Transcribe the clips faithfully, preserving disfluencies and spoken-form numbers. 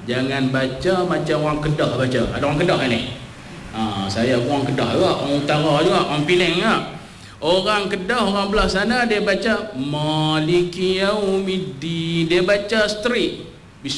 jangan baca macam orang Kedah baca. Ada orang Kedah ni. Ha, saya orang Kedah juga, orang utara juga, orang Penang juga. Orang Kedah, orang belah sana dia baca Maliki Yaumiddin. Dia baca straight.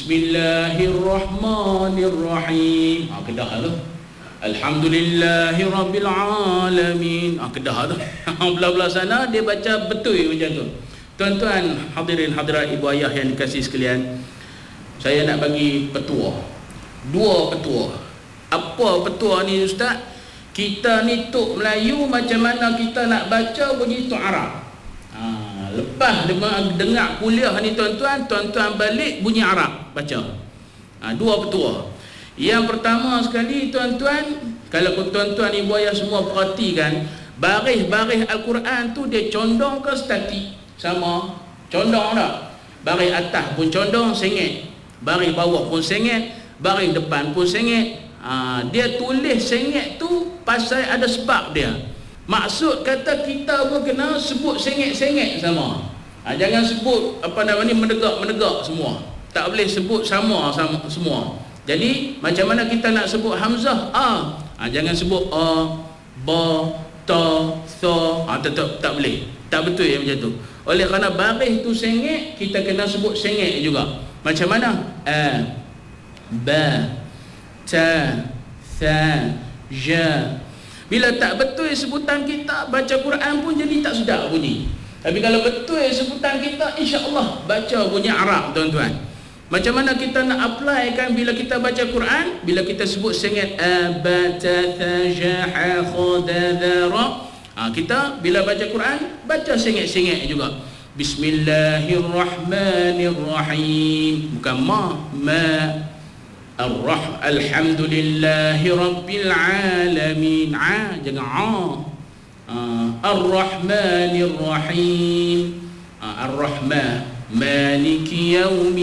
Bismillahirrahmanirrahim. Ha, Kedah tu. Alhamdulillahirabbil alamin. Ha, Kedah tu. Belah-belah sana dia baca betul macam tu. Tuan-tuan hadirin hadirat ibu ayah yang dikasihi sekalian, saya nak bagi petua. Dua petua. Apa petua ni ustaz? Kita ni tok Melayu, macam mana kita nak baca bunyi tok Arab. Ha, lepas dengar kuliah ni tuan-tuan, tuan-tuan balik bunyi Arab baca. Ha, dua petua. Yang pertama sekali tuan-tuan, kalau tuan-tuan ibu ayah semua perhatikan, baris-baris Al-Quran tu dia condong ke statik? Sama. Condong tak? Baris atas pun condong, sengit. Baris bawah pun sengit. Baris depan pun sengit. Ha, dia tulis sengit tu pasal ada sebab dia. Maksud kata kita pun kena sebut sengit-sengit sama. Ha, jangan sebut apa nama ni menegak-menegak semua. Tak boleh sebut sama, sama semua. Jadi macam mana kita nak sebut hamzah a? Ha, jangan sebut a, ba, ta, tha. Ha, tetap tak boleh. Tak betul yang macam tu. Oleh kerana baris tu sengit, kita kena sebut sengit juga. Macam mana? A, ba, ta, tha, ja. Bila tak betul sebutan kita, baca Quran pun jadi tak sedap bunyi. Tapi kalau betul sebutan kita, insya-Allah baca bunyi Arab tuan-tuan. Macam mana kita nak apply kan bila kita baca Quran? Bila kita sebut sengit a, ba, ta, tha, ja, ha, kha, da, dha, ra. Ha, kita bila baca Quran baca sengit-sengit juga. Bismillahirrahmanirrahim. Bukan ma, ma. Ar-Rah, Alhamdulillahi Rabbil Alamin. A, jangan A. uh, Ar-Rahmanir-Rahim. uh, Ar-Rahman, Maliki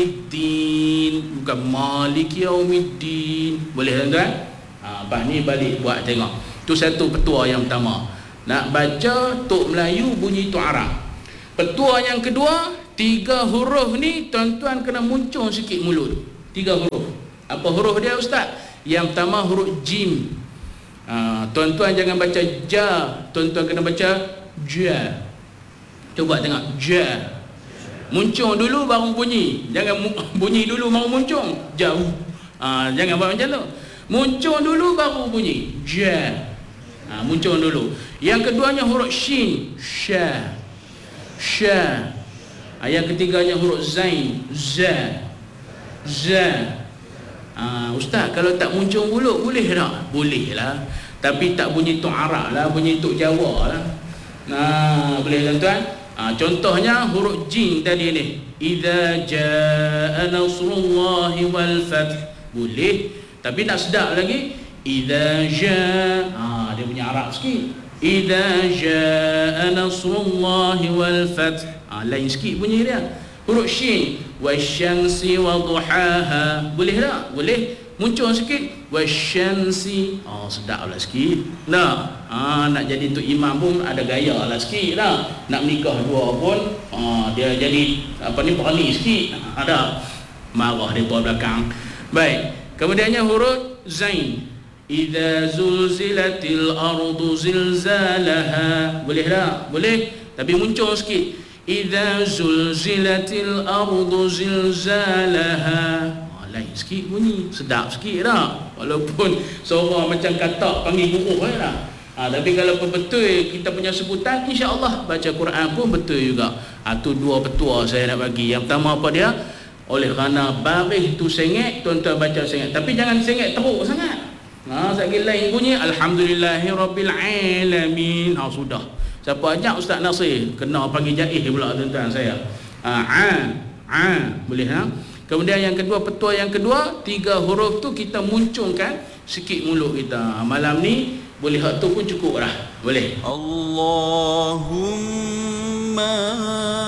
Yaumiddin. Bukan Maliki Yaumiddin. Boleh tuan-tuan? uh, Lepas ni balik buat tengok. Itu satu petua yang pertama. Nak baca tok Melayu bunyi tok Arab. Petua yang kedua, tiga huruf ni tuan-tuan kena muncul sikit mulut. Tiga huruf. Apa huruf dia ustaz? Yang pertama huruf jim. Ha, tuan-tuan jangan baca ja, tuan-tuan kena baca ja. Cuba tengok ja. Muncul dulu baru bunyi. Jangan bunyi dulu baru muncul. Jauh. Ha, jangan buat macam tu. Muncul dulu baru bunyi. Ja. Ha, muncul dulu. Yang keduanya huruf shin. Sha. Sha. Ha, yang ketiganya huruf zain. Za. Za. Ha, ustaz kalau tak muncul mulut boleh tak? Boleh lah. Tapi tak bunyi tok Arab lah, bunyi tok Jawa lah. Nah, boleh tuan-tuan? Ha, contohnya huruf jim tadi ni. Idza jaa nasrullahi wal fath. Boleh. Tapi nak sedap lagi. Idza jaa. Ha, dia punya Arab sikit. Idza jaa nasrullahi wal fath. Ha, lain sikit bunyi dia. Huruf shin, wasyamsi wadhuhaha. Boleh tak? Boleh. Muncul sikit wasyamsi. Oh, sedaplah sikit. Nah, ha, nak jadi tok imam pun ada gaya lah sikit lah. Nak menikah dua pun ha, dia jadi apa ni berani sikit. Ada marah dia belakang. Baik. Kemudiannya huruf zain. Idza zulzilatil ardu zilzalaha. Boleh tak? Boleh. Tapi muncul sikit. Idza zulzilatil ardu zilzalaha. Oh, lain sikit bunyi, sedap sikit dah. Walaupun suara macam katak panggil huruf lah. Ha, tapi kalau betul kita punya sebutan, insya-Allah baca Quran pun betul juga. Ha, tu dua petua saya nak bagi. Yang pertama apa dia? Oleh kerana baris tu sengit, tuan-tuan baca sengit. Tapi jangan sengit teruk sangat. Ha, sekali lain bunyi Alhamdulillahirabbil alamin. Ha, sudah. Siapa ajak Ustaz Nasir kena panggil jaih pula tuan-tuan saya. Ha, a, a, boleh ha? Kemudian yang kedua, petua yang kedua, tiga huruf tu kita munculkan sikit mulut kita. Malam ni boleh hak tu pun cukup dah. Boleh. Allahumma